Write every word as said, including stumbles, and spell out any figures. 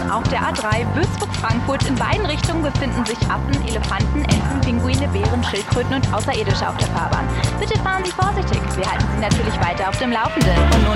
Auf der A drei Würzburg-Frankfurt in beiden Richtungen befinden sich Affen, Elefanten, Enten, Pinguine, Bären, Schildkröten und Außerirdische auf der Fahrbahn. Bitte fahren Sie vorsichtig. Wir halten Sie natürlich weiter auf dem Laufenden. Und nun